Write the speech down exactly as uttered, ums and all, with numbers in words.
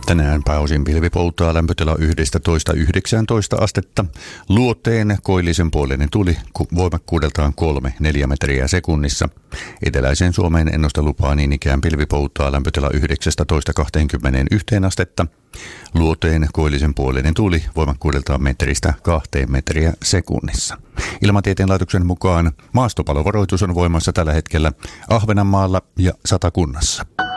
Tänään pääosin pilvi polttaa, lämpötila yksitoista yhdeksäntoista astetta. Luoteen koillisen puoleinen tuli voimakkuudeltaan kolme neljä metriä sekunnissa. Eteläisen Suomeen ennuste lupaa niin ikään pilvi polttaa, lämpötila yhdeksäntoista kaksikymmentäyksi astetta. Luoteen koillisen puoleinen tuli voimakkuudeltaan metristä kahteen metriä sekunnissa. Ilmatieteen laitoksen mukaan maastopalovaroitus on voimassa tällä hetkellä Ahvenanmaalla ja Satakunnassa.